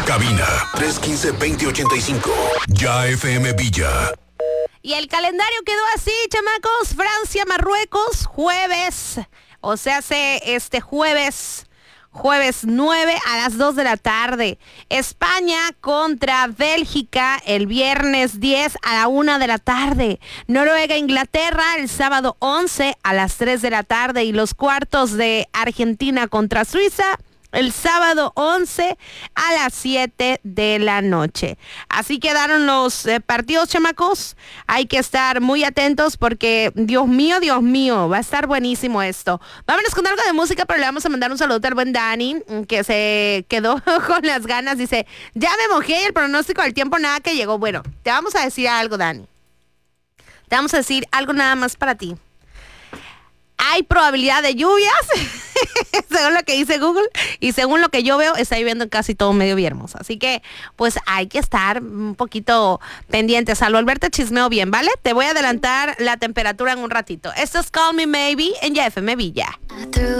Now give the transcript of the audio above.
Cabina 315-2085. Ya FM Villa. Y el calendario quedó así, chamacos. Francia, Marruecos, jueves. O sea, este jueves 9 a las 2 de la tarde. España contra Bélgica el viernes 10 a la 1 de la tarde. Noruega, Inglaterra el sábado 11 a las 3 de la tarde. Y los cuartos de Argentina contra Suiza el sábado 11 a las 7 de la noche. Así quedaron los partidos, chamacos. Hay que estar muy atentos porque, Dios mío, va a estar buenísimo esto. Vámonos con algo de música, pero le vamos a mandar un saludo al buen Dani, que se quedó con las ganas. Dice, ya me mojé y el pronóstico del tiempo nada que llegó. Bueno, te vamos a decir algo, Dani. Te vamos a decir algo nada más para ti. Hay probabilidad de lluvias, según lo que dice Google, y según lo que yo veo, está lloviendo en casi todo Medio Viernes. Así que, pues, hay que estar un poquito pendientes. Salvo al verte chismeo bien, ¿vale? Te voy a adelantar la temperatura en un ratito. Esto es Call Me Maybe en YFM Villa.